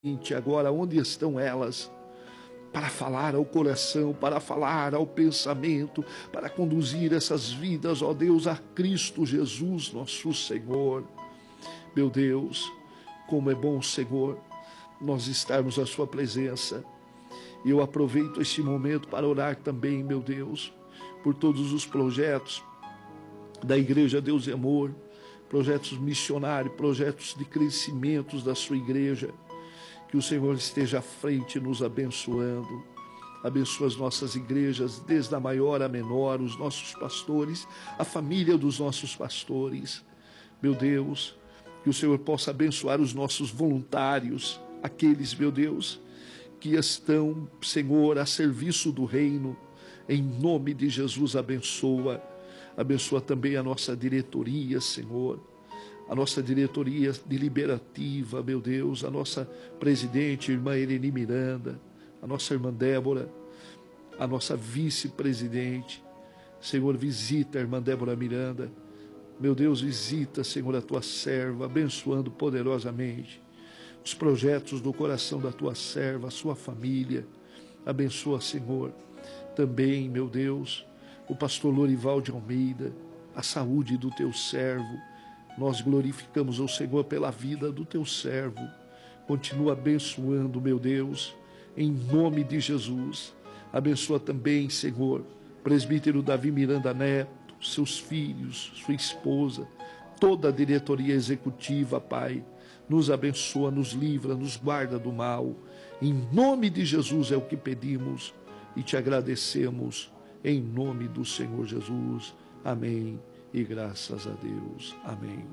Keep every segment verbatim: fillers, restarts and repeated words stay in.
Agora, onde estão elas? Para falar ao coração, para falar ao pensamento, para conduzir essas vidas, ó Deus, a Cristo Jesus, nosso Senhor. Meu Deus, como é bom, Senhor, nós estarmos à sua presença. E eu aproveito este momento para orar também, meu Deus, por todos os projetos da Igreja Deus e Amor, projetos missionários, projetos de crescimento da sua igreja. Que o Senhor esteja à frente nos abençoando. Abençoa as nossas igrejas, desde a maior a menor, os nossos pastores, a família dos nossos pastores. Meu Deus, que o Senhor possa abençoar os nossos voluntários, aqueles, meu Deus, que estão, Senhor, a serviço do reino. Em nome de Jesus, abençoa. Abençoa também a nossa diretoria, Senhor. A nossa diretoria deliberativa, meu Deus, a nossa presidente, irmã Irene Miranda, a nossa irmã Débora, a nossa vice-presidente. Senhor, visita a irmã Débora Miranda. Meu Deus, visita, Senhor, a tua serva, abençoando poderosamente os projetos do coração da tua serva, a sua família. Abençoa, Senhor, também, meu Deus, o pastor Lorival de Almeida, a saúde do teu servo. Nós glorificamos ao Senhor pela vida do teu servo. Continua abençoando, meu Deus, em nome de Jesus. Abençoa também, Senhor, presbítero Davi Miranda Neto, seus filhos, sua esposa, toda a diretoria executiva, Pai. Nos abençoa, nos livra, nos guarda do mal. Em nome de Jesus é o que pedimos e te agradecemos. Em nome do Senhor Jesus. Amém. E graças a Deus. Amém.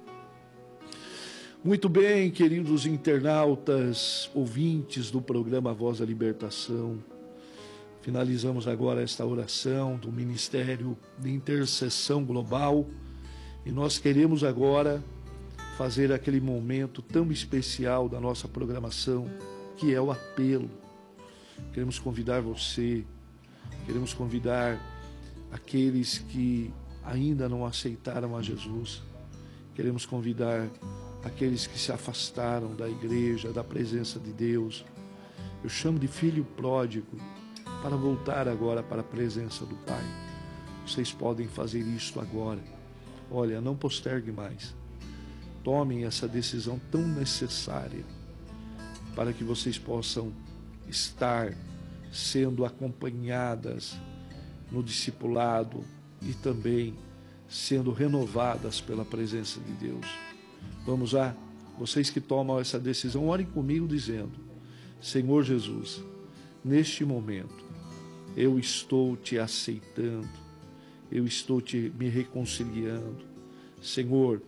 Muito bem, queridos internautas, ouvintes do programa Voz da Libertação. Finalizamos agora esta oração do Ministério de Intercessão Global e nós queremos agora fazer aquele momento tão especial da nossa programação, que é o apelo. Queremos convidar você, queremos convidar aqueles que ainda não aceitaram a Jesus. Queremos convidar aqueles que se afastaram da igreja, da presença de Deus. Eu chamo de filho pródigo para voltar agora para a presença do Pai. Vocês podem fazer isto agora. Olha, não postergue mais. Tomem essa decisão tão necessária para que vocês possam estar sendo acompanhadas no discipulado e também sendo renovadas pela presença de Deus. Vamos lá, vocês que tomam essa decisão, orem comigo dizendo: Senhor Jesus, neste momento eu estou te aceitando, eu estou te, me reconciliando. Senhor,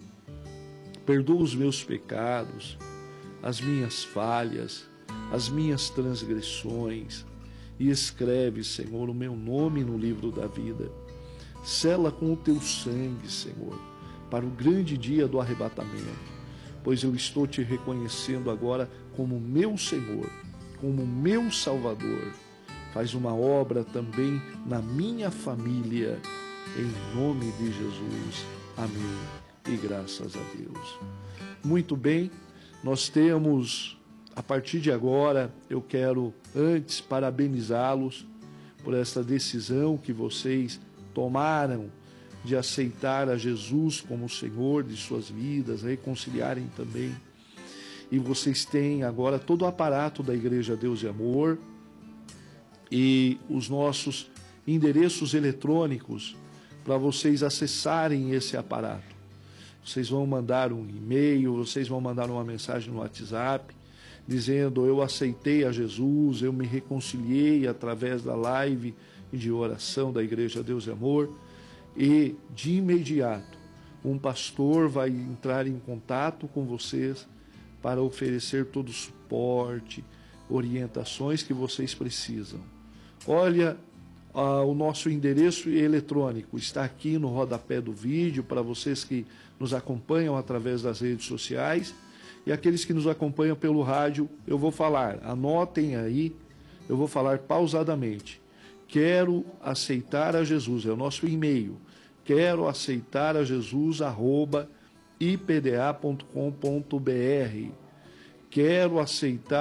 perdoa os meus pecados, as minhas falhas, as minhas transgressões, e escreve, Senhor, o meu nome no livro da vida. Sela com o teu sangue, Senhor, para o grande dia do arrebatamento, pois eu estou te reconhecendo agora como meu Senhor, como meu Salvador. Faz uma obra também na minha família, em nome de Jesus. Amém. E graças a Deus. Muito bem, nós temos... A partir de agora, eu quero antes parabenizá-los por essa decisão que vocês tomaram de aceitar a Jesus como o Senhor de suas vidas, reconciliarem também. E vocês têm agora todo o aparato da Igreja Deus e Amor e os nossos endereços eletrônicos para vocês acessarem esse aparato. Vocês vão mandar um e-mail, vocês vão mandar uma mensagem no WhatsApp, dizendo: eu aceitei a Jesus, eu me reconciliei através da live de oração da Igreja Deus e Amor, e de imediato um pastor vai entrar em contato com vocês para oferecer todo o suporte, orientações que vocês precisam. Olha, ah, o nosso endereço eletrônico está aqui no rodapé do vídeo para vocês que nos acompanham através das redes sociais. E aqueles que nos acompanham pelo rádio, eu vou falar, anotem aí, eu vou falar pausadamente. Quero aceitar a Jesus, é o nosso e-mail. Quero aceitar a Jesus, arroba i p d a ponto com ponto b r. quero aceitar